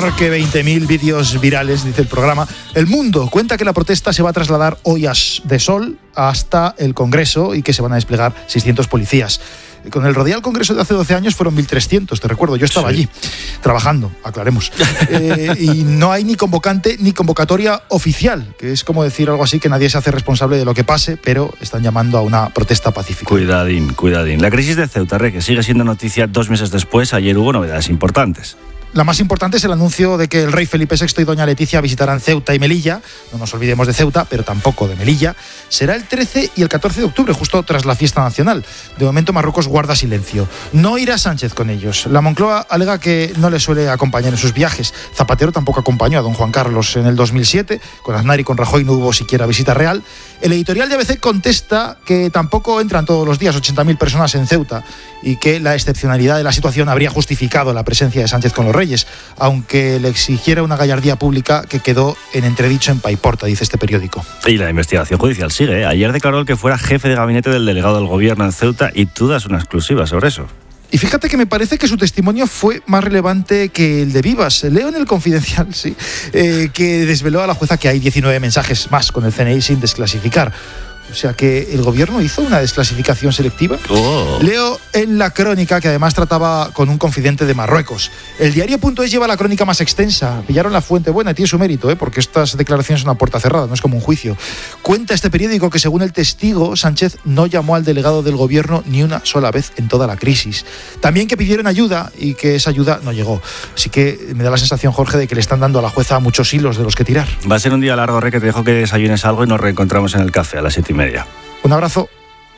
Peor que 20.000 vídeos virales, dice el programa. El Mundo cuenta que la protesta se va a trasladar hoy de Sol hasta el Congreso y que se van a desplegar 600 policías. Con el Rodial Congreso de hace 12 años fueron 1.300, te recuerdo, yo estaba allí, trabajando, aclaremos. Y no hay ni convocante ni convocatoria oficial, que es como decir algo así, que nadie se hace responsable de lo que pase, pero están llamando a una protesta pacífica. Cuidadín. La crisis de Ceuta, que sigue siendo noticia 2 meses después. Ayer hubo novedades importantes. La más importante es el anuncio de que el rey Felipe VI y doña Leticia visitarán Ceuta y Melilla. No nos olvidemos de Ceuta, pero tampoco de Melilla. Será el 13 y el 14 de octubre, justo tras la fiesta nacional. De momento Marruecos guarda silencio. No irá Sánchez con ellos. La Moncloa alega que no le suele acompañar en sus viajes. Zapatero tampoco acompañó a don Juan Carlos en el 2007. Con Aznar y con Rajoy no hubo siquiera visita real. El editorial de ABC contesta que tampoco entran todos los días 80.000 personas en Ceuta y que la excepcionalidad de la situación habría justificado la presencia de Sánchez con los reyes, aunque le exigiera una gallardía pública que quedó en entredicho en Paiporta, dice este periódico. Y la investigación judicial sigue, ¿eh? Ayer declaró el que fuera jefe de gabinete del delegado del gobierno en Ceuta y tú das una exclusiva sobre eso. Y fíjate que me parece que su testimonio fue más relevante que el de Vivas. Leo en el Confidencial, sí, que desveló a la jueza que hay 19 mensajes más con el CNI sin desclasificar. O sea que el gobierno hizo una desclasificación selectiva. Leo en La Crónica, que además trataba con un confidente de Marruecos. El diario.es lleva la crónica más extensa. Pillaron la fuente buena y tiene su mérito, porque estas declaraciones son a puerta cerrada, no es como un juicio. Cuenta este periódico que según el testigo, Sánchez no llamó al delegado del gobierno ni una sola vez en toda la crisis. También que pidieron ayuda y que esa ayuda no llegó. Así que me da la sensación, Jorge, de que le están dando a la jueza muchos hilos de los que tirar. Va a ser un día largo, que te dejo que desayunes algo y nos reencontramos en el café a las 7:30. Un abrazo.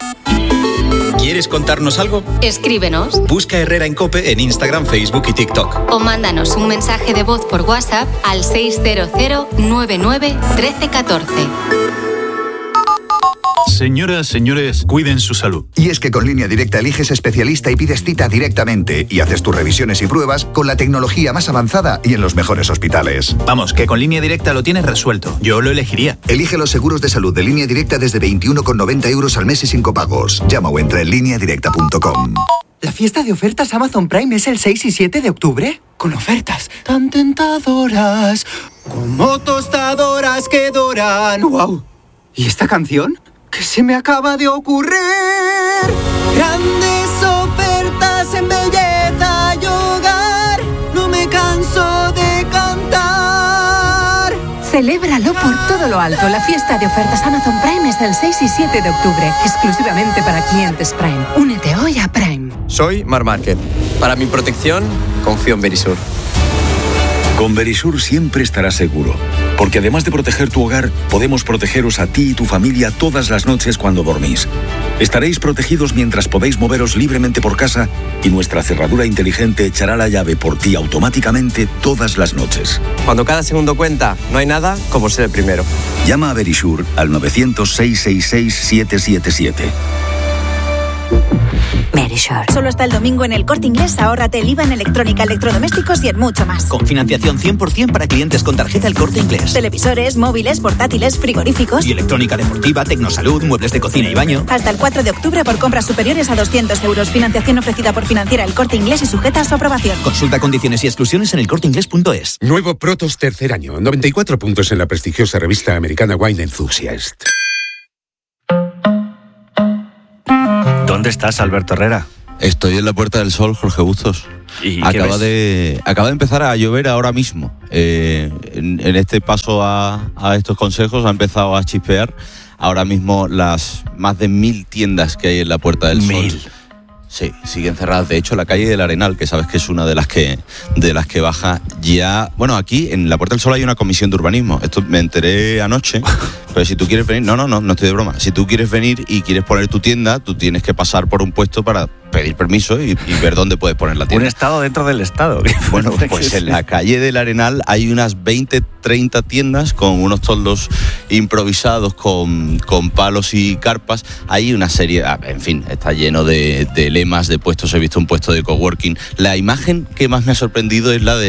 ¿Quieres contarnos algo? Escríbenos. Busca Herrera en COPE en Instagram, Facebook y TikTok. O mándanos un mensaje de voz por WhatsApp al 600 99 1314. Señoras, señores, cuiden su salud. Y es que con Línea Directa eliges especialista y pides cita directamente y haces tus revisiones y pruebas con la tecnología más avanzada y en los mejores hospitales. Vamos, que con Línea Directa lo tienes resuelto. Yo lo elegiría. Elige los seguros de salud de Línea Directa desde 21,90 € al mes y sin copagos. Llama o entra en lineadirecta.com. ¿La fiesta de ofertas Amazon Prime es el 6 y 7 de octubre? Con ofertas tan tentadoras, como tostadoras que doran. ¡Wow! ¿Y esta canción? ¿Qué se me acaba de ocurrir? Grandes ofertas en belleza y hogar, no me canso de cantar. Celébralo por todo lo alto. La fiesta de ofertas Amazon Prime es el 6 y 7 de octubre, exclusivamente para clientes Prime. Únete hoy a Prime. Soy Mar Márquez. Para mi protección, confío en Verisur. Con Verisur siempre estarás seguro, porque además de proteger tu hogar, podemos protegeros a ti y tu familia todas las noches cuando dormís. Estaréis protegidos mientras podéis moveros libremente por casa y nuestra cerradura inteligente echará la llave por ti automáticamente todas las noches. Cuando cada segundo cuenta, no hay nada como ser el primero. Llama a Verisur al 900-666-777. Verisur. Solo hasta el domingo en El Corte Inglés, ahórrate el IVA en electrónica, electrodomésticos y en mucho más. Con financiación 100% para clientes con tarjeta El Corte Inglés. Televisores, móviles, portátiles, frigoríficos. Y electrónica deportiva, tecnosalud, muebles de cocina y baño. Hasta el 4 de octubre por compras superiores a 200 €. Financiación ofrecida por Financiera El Corte Inglés y sujeta a su aprobación. Consulta condiciones y exclusiones en elcorteinglés.es. Nuevo Protos tercer año. 94 puntos en la prestigiosa revista americana Wine Enthusiast. ¿Dónde estás, Alberto Herrera? Estoy en la Puerta del Sol, Jorge Bustos. ¿Y acaba de empezar a llover ahora mismo. En este paso a estos consejos ha empezado a chispear. Ahora mismo las más de 1000 tiendas que hay en la Puerta del Sol. 1000. Sí, siguen cerradas. De hecho, la calle del Arenal, que sabes que es una de las que baja ya. Bueno, aquí en la Puerta del Sol hay una comisión de urbanismo. Esto me enteré anoche. Pero si tú quieres venir, no estoy de broma. Si tú quieres venir y quieres poner tu tienda, tú tienes que pasar por un puesto para pedir permiso y ver dónde puedes poner la tienda. Un estado dentro del estado. Bueno, pues en la calle del Arenal hay unas 20-30 tiendas con unos toldos improvisados con palos y carpas. Hay una serie, en fin, está lleno de lemas, de puestos. He visto un puesto de coworking. La imagen que más me ha sorprendido es la del acceso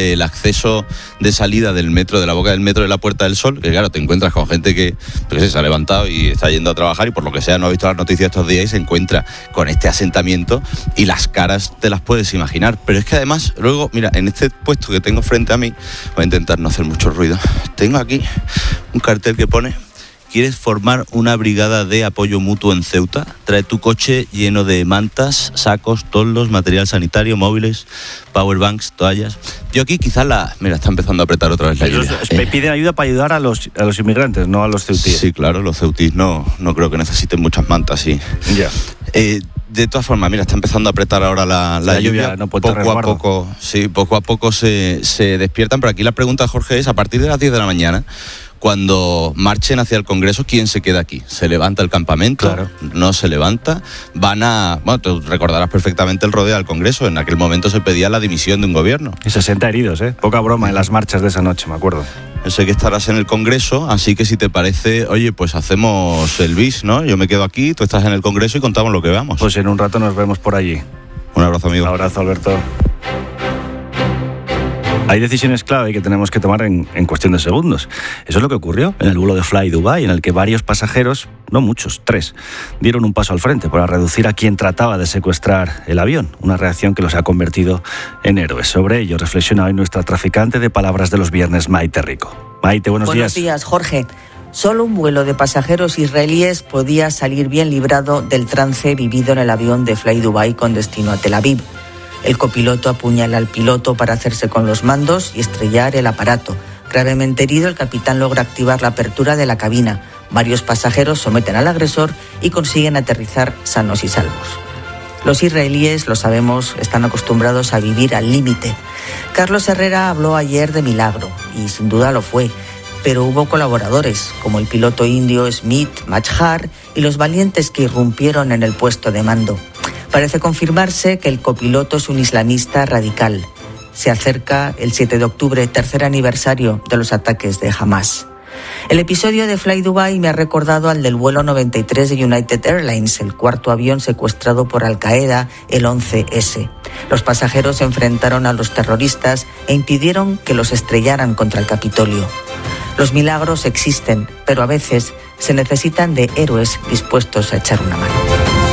acceso de salida del metro, de la boca del metro de la Puerta del Sol, que claro, te encuentras con gente que se ha levantado y está yendo a trabajar y por lo que sea no ha visto las noticias estos días y se encuentra con este asentamiento y las caras te las puedes imaginar. Pero es que además, luego, mira, en este puesto que tengo frente a mí, voy a intentar no hacer mucho ruido, tengo aquí un cartel que pone: ¿quieres formar una brigada de apoyo mutuo en Ceuta? Trae tu coche lleno de mantas, sacos, toldos, material sanitario, móviles, powerbanks, toallas. Yo aquí quizás mira, está empezando a apretar otra vez la lluvia. Piden ayuda para ayudar a los inmigrantes, no a los ceutíes. Sí, claro, los ceutíes no creo que necesiten muchas mantas, sí. Ya. De todas formas, mira, está empezando a apretar ahora la lluvia. No puede poco a poco se despiertan. Pero aquí la pregunta, Jorge, es: a partir de las 10 de la mañana, cuando marchen hacia el Congreso, ¿quién se queda aquí? ¿Se levanta el campamento? Claro. ¿No se levanta? Bueno, tú recordarás perfectamente el rodeo al Congreso. En aquel momento se pedía la dimisión de un gobierno. Y 60 heridos, Poca broma en las marchas de esa noche, me acuerdo. Yo sé que estarás en el Congreso, así que si te parece, oye, pues hacemos el bis, ¿no? Yo me quedo aquí, tú estás en el Congreso y contamos lo que veamos. Pues en un rato nos vemos por allí. Un abrazo, amigo. Un abrazo, Alberto. Hay decisiones clave que tenemos que tomar en cuestión de segundos. Eso es lo que ocurrió en el vuelo de Fly Dubai, en el que varios pasajeros, no muchos, 3, dieron un paso al frente para reducir a quien trataba de secuestrar el avión. Una reacción que los ha convertido en héroes. Sobre ello reflexiona hoy nuestra traficante de palabras de los viernes, Maite Rico. Maite, buenos días. Buenos días, Jorge. Solo un vuelo de pasajeros israelíes podía salir bien librado del trance vivido en el avión de Fly Dubai con destino a Tel Aviv. El copiloto apuñala al piloto para hacerse con los mandos y estrellar el aparato. Gravemente herido, el capitán logra activar la apertura de la cabina. Varios pasajeros someten al agresor y consiguen aterrizar sanos y salvos. Los israelíes, lo sabemos, están acostumbrados a vivir al límite. Carlos Herrera habló ayer de milagro, y sin duda lo fue. Pero hubo colaboradores, como el piloto indio Smith Majhar y los valientes que irrumpieron en el puesto de mando. Parece confirmarse que el copiloto es un islamista radical. Se acerca el 7 de octubre, tercer aniversario de los ataques de Hamas. El episodio de Fly Dubai me ha recordado al del vuelo 93 de United Airlines, el cuarto avión secuestrado por Al-Qaeda, el 11S. Los pasajeros se enfrentaron a los terroristas e impidieron que los estrellaran contra el Capitolio. Los milagros existen, pero a veces se necesitan de héroes dispuestos a echar una mano.